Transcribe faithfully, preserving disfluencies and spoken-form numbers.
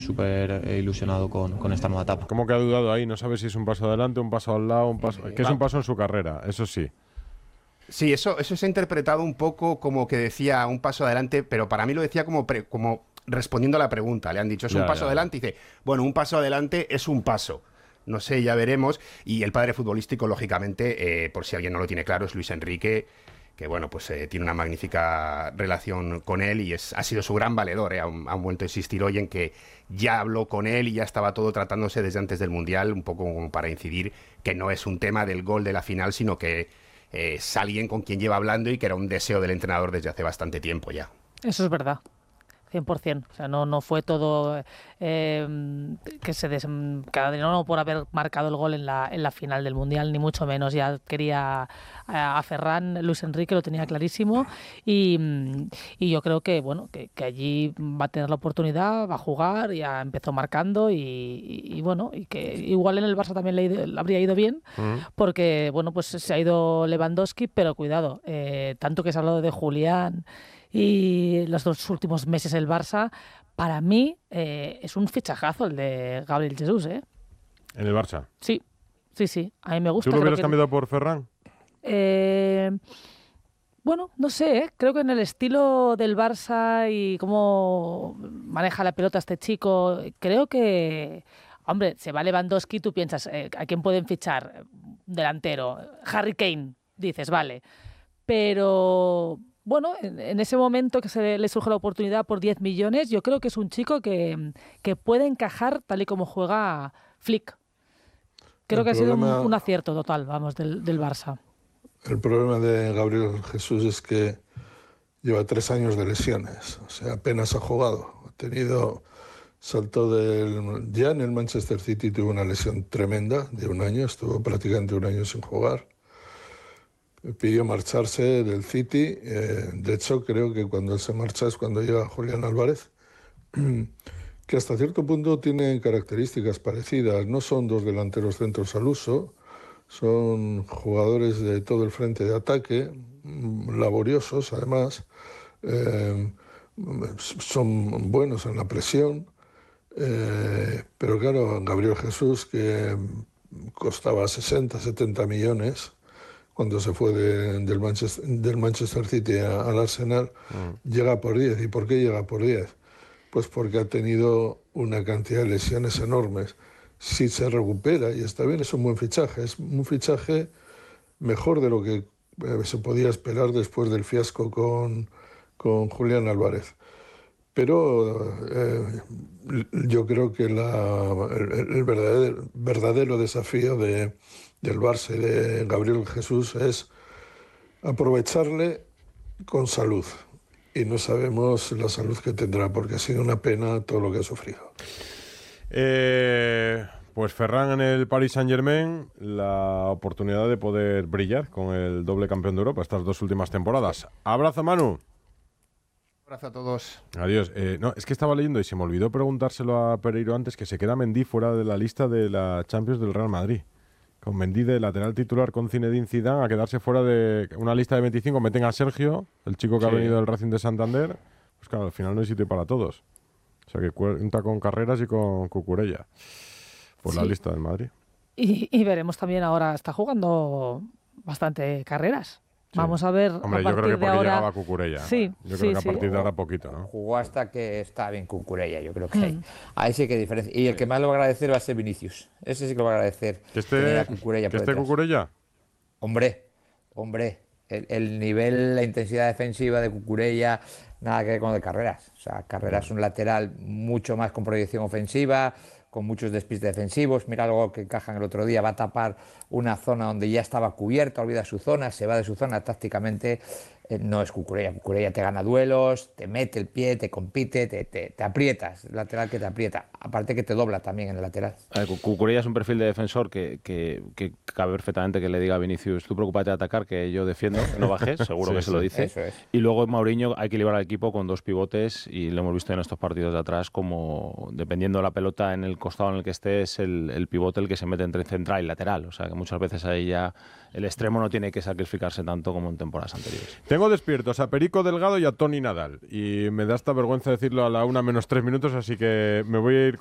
Súper ilusionado con, con esta nueva etapa. ¿Cómo que ha dudado ahí? No sabe si es un paso adelante, un paso al lado, un paso... que es un paso en su carrera, eso sí. Sí, eso, eso se ha interpretado un poco como que decía un paso adelante, pero para mí lo decía como, pre, como respondiendo a la pregunta. Le han dicho, es ya, un paso ya. adelante, y dice, bueno, un paso adelante es un paso. No sé, ya veremos. Y el padre futbolístico, lógicamente, eh, por si alguien no lo tiene claro, es Luis Enrique, que bueno, pues eh, tiene una magnífica relación con él y es, ha sido su gran valedor. Eh. Han, han vuelto a insistir hoy en que ya habló con él y ya estaba todo tratándose desde antes del Mundial, un poco como para incidir que no es un tema del gol de la final, sino que eh, es alguien con quien lleva hablando y que era un deseo del entrenador desde hace bastante tiempo ya. Eso es verdad. cien por ciento. O sea, no, no fue todo eh, que se desencadenó por haber marcado el gol en la, en la final del Mundial, ni mucho menos. Ya quería a, a Ferran, Luis Enrique lo tenía clarísimo y, y yo creo que bueno que, que allí va a tener la oportunidad, va a jugar, ya empezó marcando y, y, y bueno, y que igual en el Barça también le, le habría ido bien, uh-huh. porque bueno, pues se ha ido Lewandowski, pero cuidado, eh, tanto que se ha hablado de Julián y los dos últimos meses el Barça, para mí eh, es un fichajazo el de Gabriel Jesús, ¿eh? ¿En el Barça? Sí, sí, sí, a mí me gusta. ¿Tú lo hubieras que... cambiado por Ferran? Eh, bueno, no sé, ¿eh? Creo que en el estilo del Barça y cómo maneja la pelota este chico, creo que, hombre, se va Lewandowski, tú piensas, eh, ¿a quién pueden fichar? Delantero, Harry Kane, dices, vale, pero... Bueno, en, en ese momento que se le surge la oportunidad por diez millones, yo creo que es un chico que, que puede encajar tal y como juega Flick. Creo el que problema, ha sido un, un acierto total, vamos, del, del Barça. El problema de Gabriel Jesús es que lleva tres años de lesiones, o sea, apenas ha jugado. Ha tenido, saltó del... Ya en el Manchester City tuvo una lesión tremenda de un año, estuvo prácticamente un año sin jugar. Pidió marcharse del City. Eh, de hecho, creo que cuando él se marcha es cuando llega Julián Álvarez, que hasta cierto punto tienen características parecidas. No son dos delanteros centros al uso, son jugadores de todo el frente de ataque, laboriosos además, eh, son buenos en la presión, eh, pero claro, Gabriel Jesús, que costaba sesenta, setenta millones, cuando se fue de, del, Manchester, del Manchester City a, al Arsenal, mm. llega por diez. ¿Y por qué llega por diez? Pues porque ha tenido una cantidad de lesiones enormes. Si se recupera y está bien, es un buen fichaje. Es un fichaje mejor de lo que eh, se podía esperar después del fiasco con, con Julián Álvarez. Pero eh, yo creo que la, el, el verdadero, verdadero desafío de, del Barça y de Gabriel Jesús es aprovecharle con salud. Y no sabemos la salud que tendrá, porque ha sido una pena todo lo que ha sufrido. Eh, pues Ferran en el Paris Saint-Germain, la oportunidad de poder brillar con el doble campeón de Europa estas dos últimas temporadas. Abrazo, Manu. Abrazo a todos. Adiós. Eh, no, es que estaba leyendo y se me olvidó preguntárselo a Pereiro antes, que se queda Mendy fuera de la lista de la Champions del Real Madrid. Con Mendy de lateral titular con Zinedine Zidane a quedarse fuera de una lista de veinticinco. Meten a Sergio, el chico que sí. ha venido del Racing de Santander. Pues claro, al final no hay sitio para todos. O sea que cuenta con Carreras y con Cucurella por sí. la lista del Madrid. Y, y veremos también ahora, está jugando bastante Carreras. Sí. Vamos a ver. Hombre, a yo creo que porque ahora... llegaba Cucurella. Sí, yo creo sí, que a sí. partir de ahora poquito, ¿no? Jugó hasta que estaba bien Cucurella, yo creo que mm. hay. Ahí sí que hay diferencia. Y el que más lo va a agradecer va a ser Vinicius. Ese sí que lo va a agradecer. ¿Que esté, Cucurella ¿que esté Cucurella? Hombre, hombre. El, el nivel, la intensidad defensiva de Cucurella, nada que ver con el de Carreras. O sea, Carreras es un lateral mucho más con proyección ofensiva, con muchos despistes defensivos. Mira algo que encajan el otro día, va a tapar una zona donde ya estaba cubierta, olvida su zona, se va de su zona tácticamente. Eh, no es Cucurella, Cucurella te gana duelos, te mete el pie, te compite, te, te, te aprietas, el lateral que te aprieta, aparte que te dobla también en el lateral. A ver, Cucurella es un perfil de defensor que, que, que cabe perfectamente que le diga a Vinicius, tú preocúpate de atacar, que yo defiendo, no bajes, seguro sí, que se sí, lo dice. Eso es. Y luego Mourinho hay que equilibrar al equipo con dos pivotes y lo hemos visto en estos partidos de atrás como dependiendo de la pelota en el costado en el que esté es el, el pivote el que se mete entre central y lateral, o sea que muchas veces ahí ya el extremo no tiene que sacrificarse tanto como en temporadas anteriores. Tengo Tengo despiertos a Perico Delgado y a Tony Nadal. Y me da esta vergüenza decirlo a la una menos tres minutos, así que me voy a ir